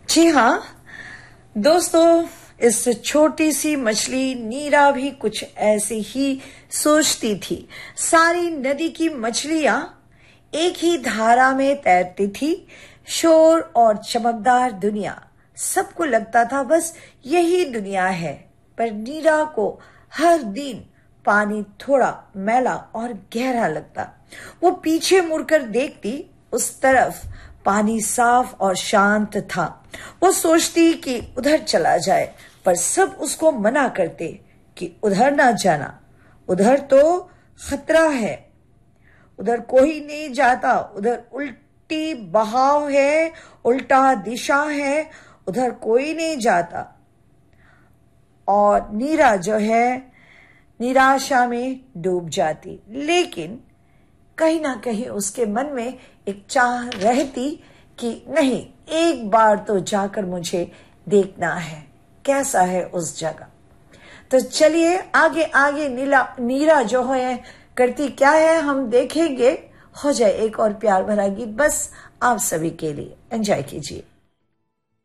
जी हाँ दोस्तों, इस छोटी सी मछली नीरा भी कुछ ऐसे ही सोचती थी। सारी नदी की मछलियां एक ही धारा में तैरती थी। शोर और चमकदार दुनिया, सबको लगता था बस यही दुनिया है। पर नीरा को हर दिन पानी थोड़ा मैला और गहरा लगता। वो पीछे मुड़कर देखती, उस तरफ पानी साफ और शांत था। वो सोचती कि उधर चला जाए, पर सब उसको मना करते कि उधर ना जाना, उधर तो खतरा है, उधर कोई नहीं जाता, उधर उल्टी बहाव है, उल्टा दिशा है, उधर कोई नहीं जाता। और नीरा जो है निराशा में डूब जाती। लेकिन कहीं ना कहीं उसके मन में एक चाह रहती कि नहीं, एक बार तो जाकर मुझे देखना है कैसा है उस जगह। तो चलिए आगे आगे नीरा जो है करती क्या है हम देखेंगे। हो जाए एक और प्यार भरा गीत बस आप सभी के लिए। एंजॉय कीजिए।